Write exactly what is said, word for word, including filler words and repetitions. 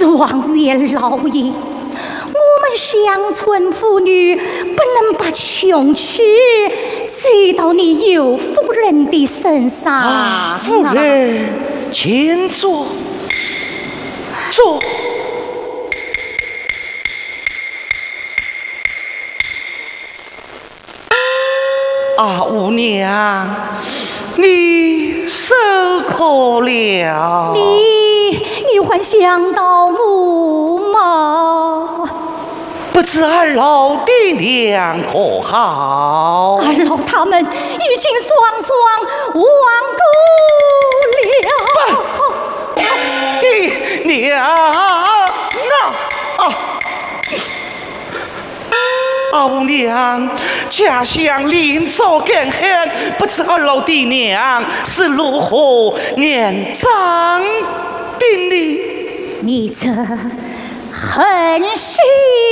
状元老爷，我们乡村妇女不能把穷屈罪到你尤夫人的身上。 啊，夫人，请坐，坐。啊，五娘，你受苦了。 你你还想到我吗？ 不知二老的娘可好？ 二老他们已经双双亡故了。 的娘啊啊！啊，五娘，家乡邻座更恨，不知二老的娘是如何念长的呢？ 你这狠心